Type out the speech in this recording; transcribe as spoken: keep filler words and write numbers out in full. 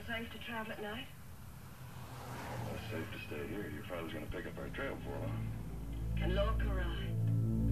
safe to travel at night? Well, it's safe to stay here. Your father's gonna pick up our trail for long. And look around.